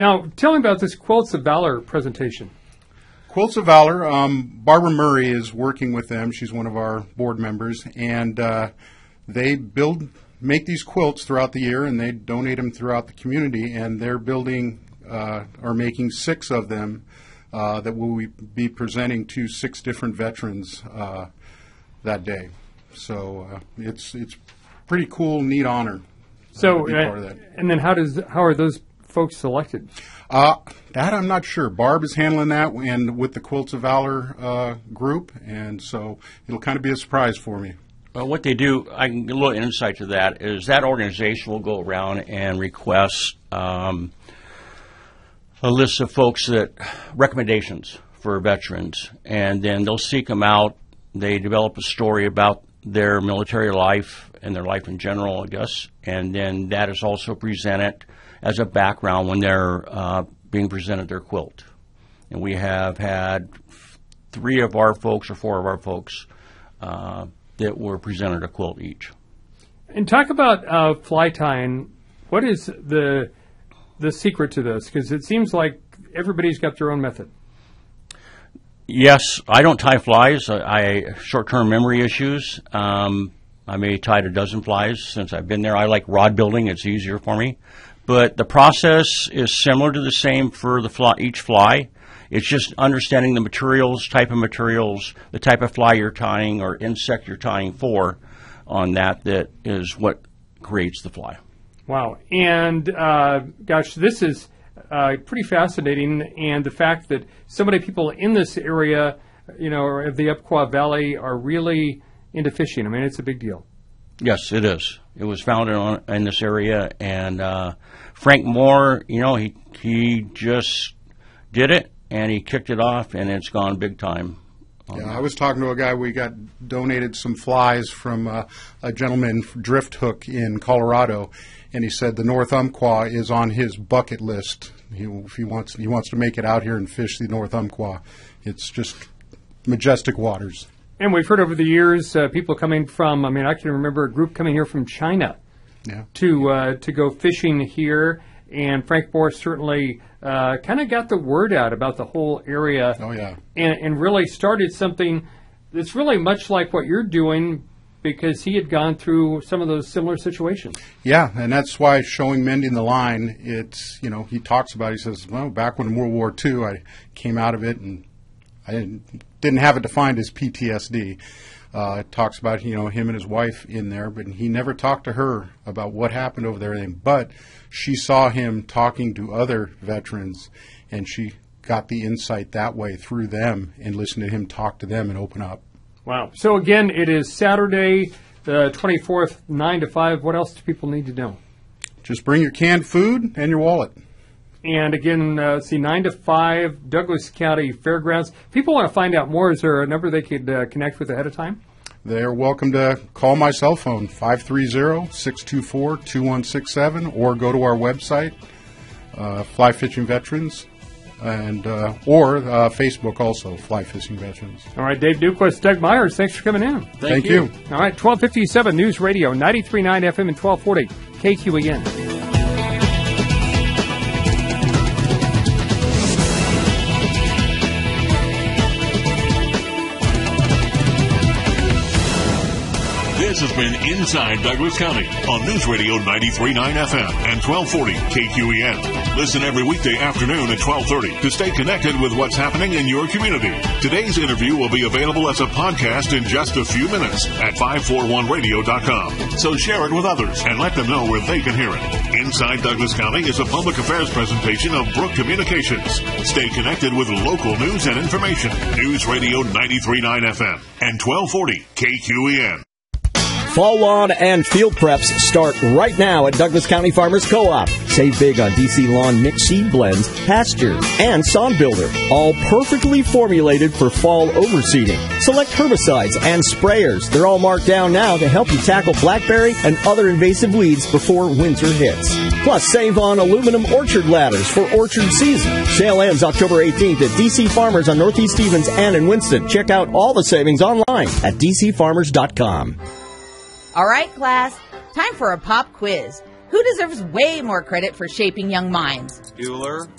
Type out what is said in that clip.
Now, tell me about this Quilts of Valor presentation. Quilts of Valor, Barbara Murray is working with them. She's one of our board members, and they make these quilts throughout the year, and they donate them throughout the community, and they're making 6 of them that we'll be presenting to 6 different veterans that day. So it's pretty cool, neat honor. So, to be part of that. And then how are those folks selected? That I'm not sure. Barb is handling that, and with the Quilts of Valor group, and so it'll kind of be a surprise for me. What they do, I can get a little insight to that, is that organization will go around and request a list of folks recommendations for veterans, and then they'll seek them out. They develop a story about their military life and their life in general, I guess, and then that is also presented as a background when they're being presented their quilt. And we have had 3 of our folks or 4 of our folks that were presented a quilt each. And talk about fly tying. What is the secret to this? Because it seems like everybody's got their own method. Yes, I don't tie flies. I short-term memory issues. I may tie a dozen flies since I've been there. I like rod building. It's easier for me. But the process is similar to the same for each fly. It's just understanding the materials, type of materials, the type of fly you're tying or insect you're tying for on that is what creates the fly. Wow. And, gosh, this is pretty fascinating. And the fact that so many people in this area, of the Umpqua Valley are really into fishing. I mean, it's a big deal. Yes, it is. It was founded in this area. And Frank Moore, he just did it. And he kicked it off, and it's gone big time. Yeah, I was talking to a guy. We got donated some flies from a gentleman, Drift Hook, in Colorado, and he said the North Umpqua is on his bucket list. He wants to make it out here and fish the North Umpqua. It's just majestic waters. And we've heard over the years people coming from. I can remember a group coming here from China, to go fishing here. And Frank Moore certainly kind of got the word out about the whole area. Oh, yeah. And really started something that's really much like what you're doing because he had gone through some of those similar situations. Yeah, and that's why showing Mending the Line, it's, he talks about it. He says, well, back when World War II, I came out of it and I didn't have it defined as PTSD. It talks about, him and his wife in there, but he never talked to her about what happened over there. But she saw him talking to other veterans, and she got the insight that way through them and listened to him talk to them and open up. Wow. So, again, it is Saturday, the 24th, 9 to 5. What else do people need to know? Just bring your canned food and your wallet. And again, 9 to 5, Douglas County Fairgrounds. If people want to find out more, is there a number they could connect with ahead of time? They're welcome to call my cell phone, 530-624-2167, or go to our website, Fly Fishing Veterans, and or Facebook also, Fly Fishing Veterans. All right, Dave Duquest, Doug Myers, thanks for coming in. Thank you. All right, 1257 News Radio, 93.9 FM and 1240 KQEN. This has been Inside Douglas County on News Radio 93.9 FM and 1240 KQEN. Listen every weekday afternoon at 12:30 to stay connected with what's happening in your community. Today's interview will be available as a podcast in just a few minutes at 541radio.com. So share it with others and let them know where they can hear it. Inside Douglas County is a public affairs presentation of Brook Communications. Stay connected with local news and information. News Radio 93.9 FM and 1240 KQEN. Fall lawn and field preps start right now at Douglas County Farmers Co-op. Save big on DC Lawn mixed seed blends, pastures, and sod builder. All perfectly formulated for fall overseeding. Select herbicides and sprayers. They're all marked down now to help you tackle blackberry and other invasive weeds before winter hits. Plus, save on aluminum orchard ladders for orchard season. Sale ends October 18th at DC Farmers on Northeast Stevens and in Winston. Check out all the savings online at dcfarmers.com. All right, class, time for a pop quiz. who deserves way more credit for shaping young minds? Bueller.